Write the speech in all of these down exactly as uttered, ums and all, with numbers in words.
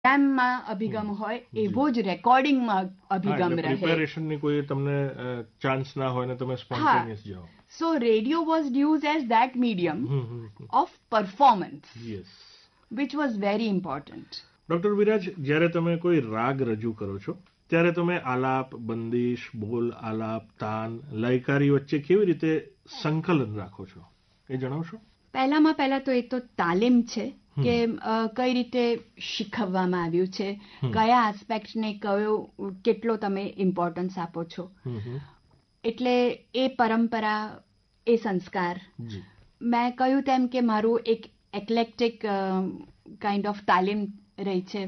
પ્રોગ્રામમાં અભિગમ હોય એવો જ રેકોર્ડિંગમાં અભિગમ રહે. પ્રિપેરેશનની કોઈ તમને ચાન્સ ના હોય ને તમે સ્પોન્ટેનિયસ જાઓ. સો radio was use as that medium of performance, yes, which was very important. Doctor Viraj, જ્યારે તમે કોઈ રાગ રજૂ કરો છો ત્યારે તમે આલાપ, બંદિશ, બોલ, આલાપ, તાન, લયકારી વચ્ચે કેવી રીતે સંકલન રાખો છો એ જણાવશો? પહેલામાં પહેલા તો એ તો તાલીમ છે કે કઈ રીતે શીખવવામાં આવ્યું છે, કયા આસ્પેક્ટને કયો કેટલો તમે ઇમ્પોર્ટન્સ આપો છો. એટલે એ પરંપરા, એ સંસ્કાર. મેં કહ્યું તેમ કે મારું એક એક્લેક્ટિક કાઇન્ડ ઓફ તાલીમ રહી છે.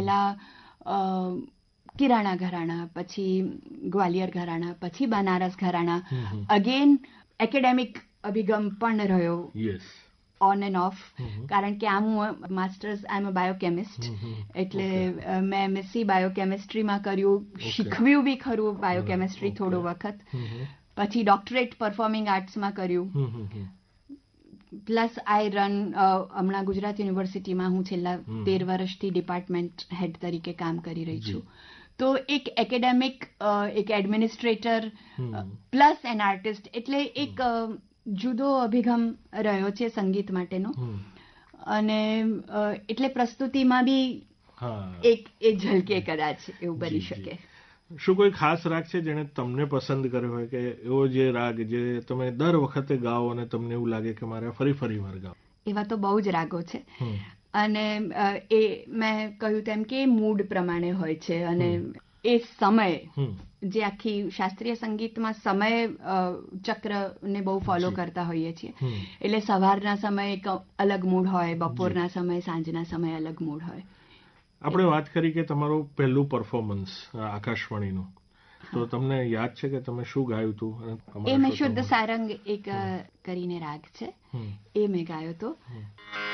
પહેલા કિરાણા ઘરાણા, પછી ગ્વાલિયર ઘરાણા, પછી બનારસ ઘરાણા, અગેન એકેડેમિક અભિગમ પણ રહ્યો, ઓન એન્ડ ઓફ. કારણ કે આમ હું માસ્ટર્સ આઈ એમ અ બાયોકેમિસ્ટ, એટલે મેં એમએસસી બાયોકેમિસ્ટ્રીમાં કર્યું, શીખવ્યું બી ખરું બાયોકેમિસ્ટ્રી થોડો વખત, પછી ડોક્ટરેટ પરફોર્મિંગ આર્ટ્સમાં કર્યું. પ્લસ આઈ રન, હમણાં ગુજરાત યુનિવર્સિટીમાં હું છેલ્લા તેર વર્ષથી ડિપાર્ટમેન્ટ હેડ તરીકે કામ કરી રહી છું. તો એક એકેડેમિક, એક એડમિનિસ્ટ્રેટર પ્લસ એન આર્ટિસ્ટ, એટલે એક જુદો અભિગમ રહ્યો છે સંગીત માટેનો. અને એટલે પ્રસ્તુતિમાં બી એક એ ઝલકે કદાચ એવું બની શકે. શું કોઈ ખાસ રાગ છે જેને તમને પસંદ કર્યો હોય, કે એવો જે રાગ જે તમે દર વખતે ગાઓ અને તમને એવું લાગે કે મારે ફરી ફરી વાર ગાઓ? એવા તો બહુ જ રાગો છે, અને એ મેં કહ્યું તેમ કે મૂડ પ્રમાણે હોય છે. અને એ સમય, જે આખી શાસ્ત્રીય સંગીતમાં સમય ચક્રને બહુ ફોલો કરતા હોઈએ છીએ, એટલે સવારના સમયે એક અલગ મૂડ હોય, બપોરના સમયે, સાંજના સમયે અલગ મૂડ હોય. આપણે વાત કરી કે તમારું પહેલું પરફોર્મન્સ આકાશવાણીનું, તો તમને યાદ છે કે તમે શું ગાયું હતું? એ મેં શુદ્ધ સારંગ એક કરીને રાગ છે, એ મેં ગાયો હતો.